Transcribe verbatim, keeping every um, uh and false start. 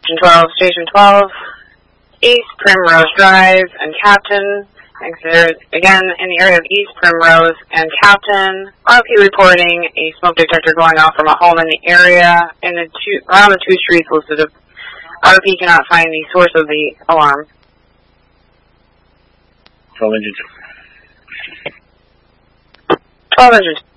Station twelve, Station twelve, East Primrose Drive and Captain. Exit again in the area of East Primrose and Captain. R P reporting a smoke detector going off from a home in the area. In the two, around the two streets listed, R P cannot find the source of the alarm. twelve engine two. twelve engine two.